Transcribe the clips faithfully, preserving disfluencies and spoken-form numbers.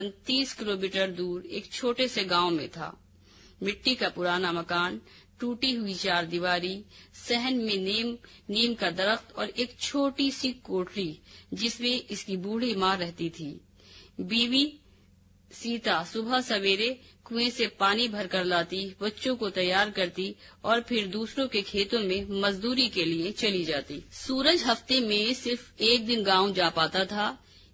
तीस किलोमीटर दूर एक छोटे से गांव में था। मिट्टी का पुराना मकान, टूटी हुई चार दीवारी, सहन में नीम नीम का दरख्त और एक छोटी सी कोठरी जिसमें इसकी बूढ़ी माँ रहती थी। बीवी सीता सुबह सवेरे कुएं से पानी भरकर लाती, बच्चों को तैयार करती और फिर दूसरों के खेतों में मजदूरी के लिए चली जाती। सूरज हफ्ते में सिर्फ एक दिन गांव जा पाता था।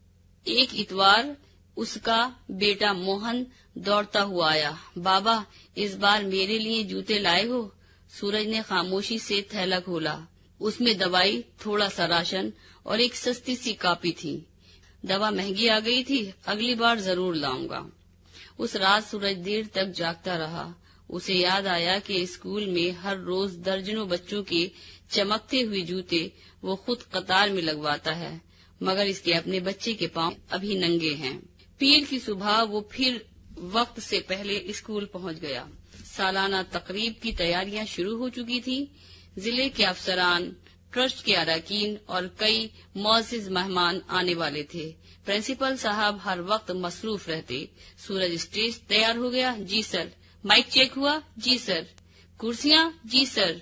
एक इतवार उसका बेटा मोहन दौड़ता हुआ आया। बाबा, इस बार मेरे लिए जूते लाए हो? सूरज ने खामोशी से थैला खोला। उसमें दवाई, थोड़ा सा राशन और एक सस्ती सी कॉपी थी। दवा महंगी आ गई थी, अगली बार जरूर लाऊंगा। उस रात सूरज देर तक जागता रहा। उसे याद आया कि स्कूल में हर रोज दर्जनों बच्चों के चमकते हुए जूते वो खुद कतार में लगवाता है, मगर इसके अपने बच्चे के पांव अभी नंगे हैं। पीर की सुबह वो फिर वक्त से पहले स्कूल पहुंच गया। सालाना तकरीब की तैयारियां शुरू हो चुकी थी। जिले के अफसरान, ट्रस्ट के अरकान और कई मुअज़्ज़िज़ मेहमान आने वाले थे। प्रिंसिपल साहब हर वक्त मसरूफ रहते। सूरज स्टेज तैयार हो गया? जी सर। माइक चेक हुआ? जी सर। कुर्सियां? जी सर।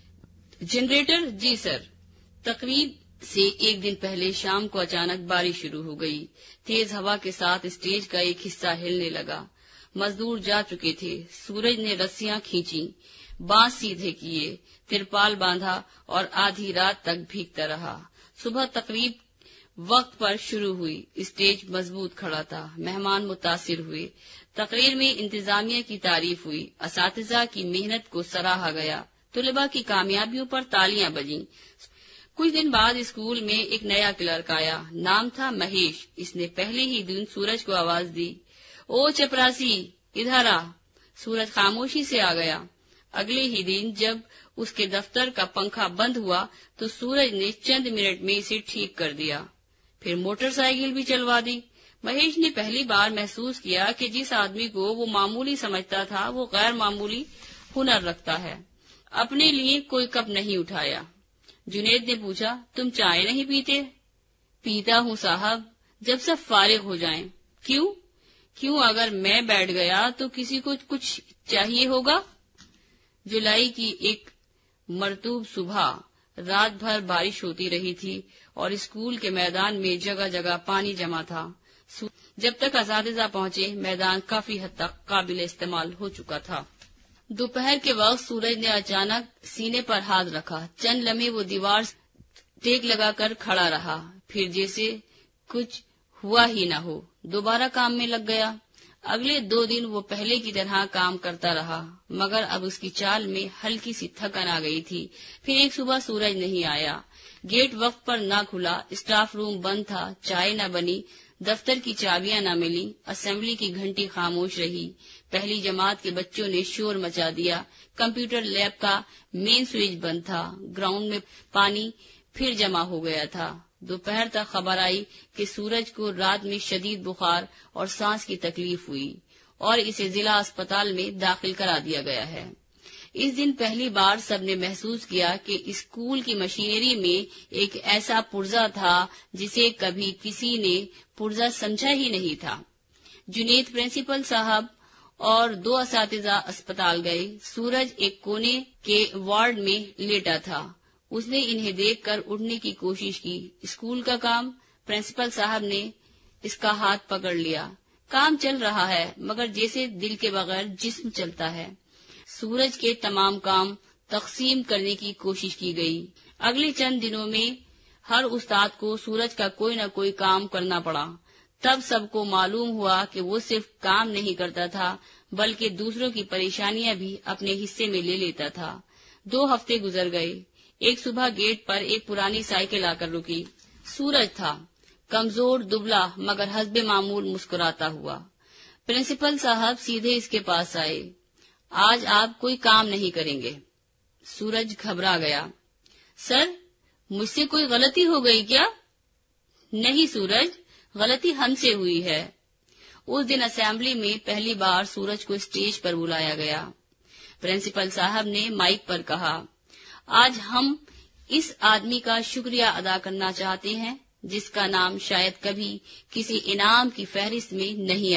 जनरेटर? जी सर। तकरीब से एक दिन पहले शाम को अचानक बारिश शुरू हो गई। तेज हवा के साथ स्टेज का एक हिस्सा हिलने लगा। मजदूर जा चुके थे। सूरज ने रस्सियां खींची, बांस सीधे किए, तिरपाल बांधा और आधी रात तक भीगता रहा। सुबह तकरीब वक्त पर शुरू हुई। स्टेज मजबूत खड़ा था। मेहमान मुतासिर हुए। तकरीर में इंतजामिया की तारीफ हुई। असातिज़ा की मेहनत को सराहा गया। तुलबा की कामयाबियों पर तालियां बजीं। कुछ दिन बाद स्कूल में एक नया क्लर्क आया। नाम था महेश। इसने पहले ही दिन सूरज को आवाज दी, ओ चपरासी, इधर आ। सूरज खामोशी से आ गया। अगले ही दिन जब उसके दफ्तर का पंखा बंद हुआ तो सूरज ने चंद मिनट में इसे ठीक कर दिया। फिर मोटरसाइकिल भी चलवा दी। महेश ने पहली बार महसूस किया कि जिस आदमी को वो मामूली समझता था वो गैर मामूली हुनर रखता है। अपने लिए कोई कप नहीं उठाया। जुनेद ने पूछा, तुम चाय नहीं पीते? पीता हूँ साहब, जब सब फारिग हो जाएं। क्यों? क्यों अगर मैं बैठ गया तो किसी को कुछ चाहिए होगा। जुलाई की एक मरतूब सुबह रात भर बारिश होती रही थी और स्कूल के मैदान में जगह जगह पानी जमा था। जब तक असातिज़ा पहुंचे मैदान काफी हद तक काबिल इस्तेमाल हो चुका था। दोपहर के वक्त सूरज ने अचानक सीने पर हाथ रखा। चंद लम्हे वो दीवार टेक लगाकर खड़ा रहा, फिर जैसे कुछ हुआ ही न हो दोबारा काम में लग गया। अगले दो दिन वो पहले की तरह काम करता रहा, मगर अब उसकी चाल में हल्की सी थकन आ गई थी। फिर एक सुबह सूरज नहीं आया। गेट वक्त पर न खुला, स्टाफ रूम बंद था, चाय न बनी, दफ्तर की चाबियां न मिली, असेंबली की घंटी खामोश रही। पहली जमात के बच्चों ने शोर मचा दिया। कंप्यूटर लैब का मेन स्विच बंद था। ग्राउंड में पानी फिर जमा हो गया था। दोपहर तक खबर आई कि सूरज को रात में शदीद बुखार और सांस की तकलीफ हुई और इसे जिला अस्पताल में दाखिल करा दिया गया है। इस दिन पहली बार सबने महसूस किया कि स्कूल की मशीनरी में एक ऐसा पुर्जा था जिसे कभी किसी ने पुर्जा समझा ही नहीं था। जुनेद प्रिंसिपल साहब और दो असातिज़ा अस्पताल गए। सूरज एक कोने के वार्ड में लेटा था। उसने इन्हें देखकर उठने की कोशिश की। स्कूल का काम? प्रिंसिपल साहब ने इसका हाथ पकड़ लिया। काम चल रहा है, मगर जैसे दिल के बगैर जिस्म चलता है। सूरज के तमाम काम तकसीम करने की कोशिश की गई। अगले चंद दिनों में हर उस्ताद को सूरज का कोई न कोई काम करना पड़ा। तब सबको मालूम हुआ कि वो सिर्फ काम नहीं करता था, बल्कि दूसरों की परेशानियां भी अपने हिस्से में ले लेता था। दो हफ्ते गुजर गए। एक सुबह गेट पर एक पुरानी साइकिल आकर रुकी। सूरज था, कमजोर, दुबला, मगर हस्बे मामूल मुस्कुराता हुआ। प्रिंसिपल साहब सीधे इसके पास आए। आज आप कोई काम नहीं करेंगे। सूरज घबरा गया। सर, मुझसे कोई गलती हो गई क्या? नहीं सूरज, गलती हमसे हुई है। उस दिन असेंबली में पहली बार सूरज को स्टेज पर बुलाया गया। प्रिंसिपल साहब ने माइक पर कहा, आज हम इस आदमी का शुक्रिया अदा करना चाहते हैं جس کا نام شاید کبھی کسی انعام کی فہرست میں نہیں